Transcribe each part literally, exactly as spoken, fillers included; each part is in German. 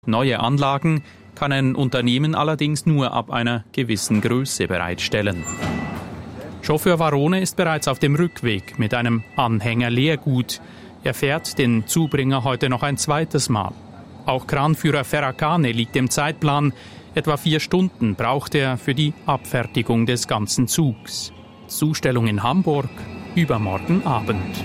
Neue Anlagen kann ein Unternehmen allerdings nur ab einer gewissen Größe bereitstellen. Chauffeur Varone ist bereits auf dem Rückweg mit einem Anhänger Leergut. Er fährt den Zubringer heute noch ein zweites Mal. Auch Kranführer Ferracane liegt im Zeitplan. Etwa vier Stunden braucht er für die Abfertigung des ganzen Zugs. Zustellung in Hamburg übermorgen Abend.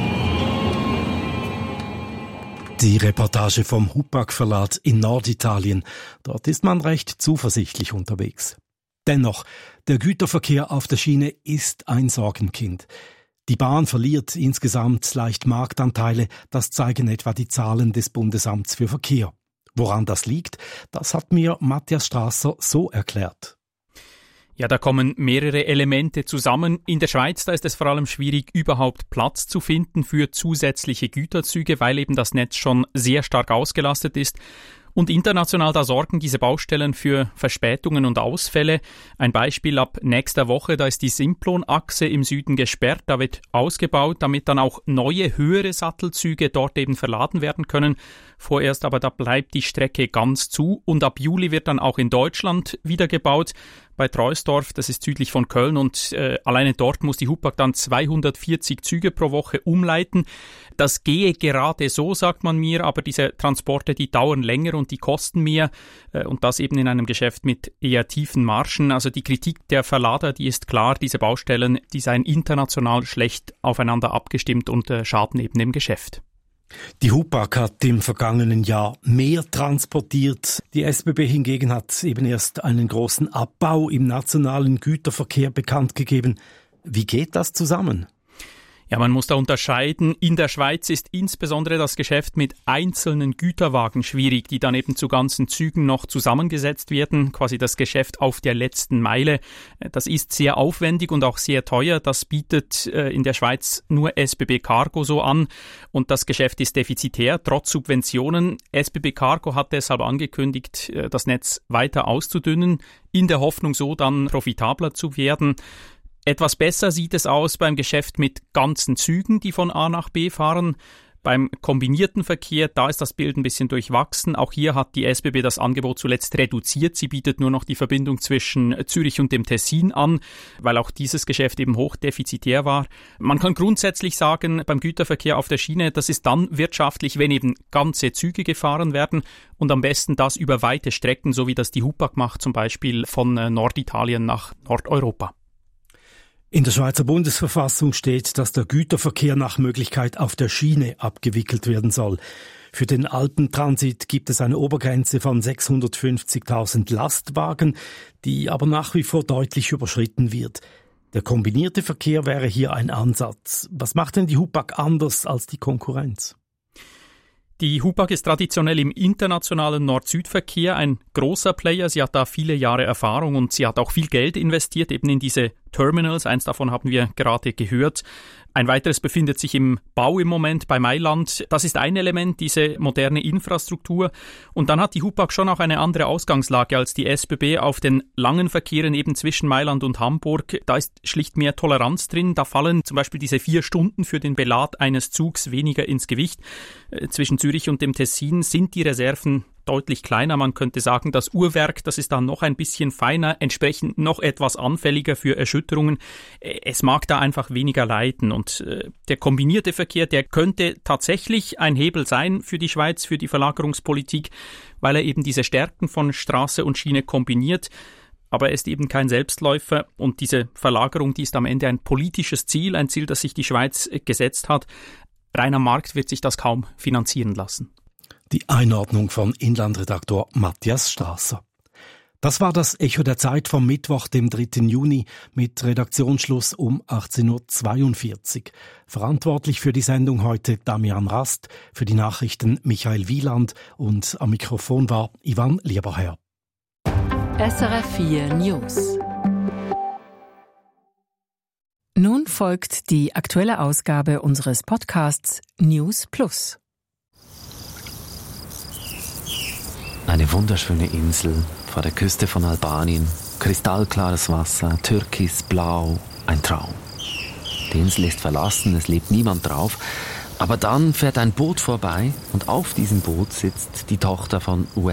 Die Reportage vom Hupag-Verlag in Norditalien. Dort ist man recht zuversichtlich unterwegs. Dennoch, der Güterverkehr auf der Schiene ist ein Sorgenkind. Die Bahn verliert insgesamt leicht Marktanteile, das zeigen etwa die Zahlen des Bundesamts für Verkehr. Woran das liegt, das hat mir Matthias Strasser so erklärt. Ja, da kommen mehrere Elemente zusammen. In der Schweiz, da ist es vor allem schwierig, überhaupt Platz zu finden für zusätzliche Güterzüge, weil eben das Netz schon sehr stark ausgelastet ist. Und international, da sorgen diese Baustellen für Verspätungen und Ausfälle. Ein Beispiel ab nächster Woche, da ist die Simplon-Achse im Süden gesperrt, da wird ausgebaut, damit dann auch neue, höhere Sattelzüge dort eben verladen werden können. Vorerst aber, da bleibt die Strecke ganz zu und ab Juli wird dann auch in Deutschland wieder gebaut. Bei Treusdorf, das ist südlich von Köln und äh, alleine dort muss die Hupag dann zweihundertvierzig Züge pro Woche umleiten. Das gehe gerade so, sagt man mir, aber diese Transporte, die dauern länger und die kosten mehr äh, und das eben in einem Geschäft mit eher tiefen Margen. Also die Kritik der Verlader, die ist klar, diese Baustellen, die seien international schlecht aufeinander abgestimmt und äh, schaden eben dem Geschäft. Die Hupag hat im vergangenen Jahr mehr transportiert. Die S B B hingegen hat eben erst einen großen Abbau im nationalen Güterverkehr bekannt gegeben. Wie geht das zusammen? Ja, man muss da unterscheiden. In der Schweiz ist insbesondere das Geschäft mit einzelnen Güterwagen schwierig, die dann eben zu ganzen Zügen noch zusammengesetzt werden, quasi das Geschäft auf der letzten Meile. Das ist sehr aufwendig und auch sehr teuer. Das bietet äh, in der Schweiz nur S B B Cargo so an und das Geschäft ist defizitär, trotz Subventionen. S B B Cargo hat deshalb angekündigt, äh, das Netz weiter auszudünnen, in der Hoffnung, so dann profitabler zu werden. Etwas besser sieht es aus beim Geschäft mit ganzen Zügen, die von A nach B fahren. Beim kombinierten Verkehr, da ist das Bild ein bisschen durchwachsen. Auch hier hat die S B B das Angebot zuletzt reduziert. Sie bietet nur noch die Verbindung zwischen Zürich und dem Tessin an, weil auch dieses Geschäft eben hochdefizitär war. Man kann grundsätzlich sagen, beim Güterverkehr auf der Schiene, das ist dann wirtschaftlich, wenn eben ganze Züge gefahren werden und am besten das über weite Strecken, so wie das die Hupag macht, zum Beispiel von Norditalien nach Nordeuropa. In der Schweizer Bundesverfassung steht, dass der Güterverkehr nach Möglichkeit auf der Schiene abgewickelt werden soll. Für den Alpentransit gibt es eine Obergrenze von sechshundertfünfzigtausend Lastwagen, die aber nach wie vor deutlich überschritten wird. Der kombinierte Verkehr wäre hier ein Ansatz. Was macht denn die Hupag anders als die Konkurrenz? Die Hupag ist traditionell im internationalen Nord-Süd-Verkehr ein großer Player. Sie hat da viele Jahre Erfahrung und sie hat auch viel Geld investiert eben in diese Terminals. Eins davon haben wir gerade gehört. Ein weiteres befindet sich im Bau im Moment bei Mailand. Das ist ein Element, diese moderne Infrastruktur. Und dann hat die Hupag schon auch eine andere Ausgangslage als die S B B auf den langen Verkehren eben zwischen Mailand und Hamburg. Da ist schlicht mehr Toleranz drin. Da fallen zum Beispiel diese vier Stunden für den Belad eines Zugs weniger ins Gewicht. Zwischen Zürich und dem Tessin sind die Reserven deutlich kleiner. Man könnte sagen, das Uhrwerk, das ist dann noch ein bisschen feiner, entsprechend noch etwas anfälliger für Erschütterungen. Es mag da einfach weniger leiden und äh, der kombinierte Verkehr, der könnte tatsächlich ein Hebel sein für die Schweiz, für die Verlagerungspolitik, weil er eben diese Stärken von Straße und Schiene kombiniert. Aber er ist eben kein Selbstläufer und diese Verlagerung, die ist am Ende ein politisches Ziel, ein Ziel, das sich die Schweiz gesetzt hat. Rein am Markt wird sich das kaum finanzieren lassen. Die Einordnung von Inlandredaktor Matthias Strasser. Das war das Echo der Zeit vom Mittwoch, dem dritten Juni, mit Redaktionsschluss um achtzehn Uhr zweiundvierzig. Verantwortlich für die Sendung heute Damian Rast, für die Nachrichten Michael Wieland und am Mikrofon war Ivan Lieberherr. S R F vier News. Nun folgt die aktuelle Ausgabe unseres Podcasts News Plus. Eine wunderschöne Insel vor der Küste von Albanien. Kristallklares Wasser, türkisblau, ein Traum. Die Insel ist verlassen, es lebt niemand drauf. Aber dann fährt ein Boot vorbei und auf diesem Boot sitzt die Tochter von U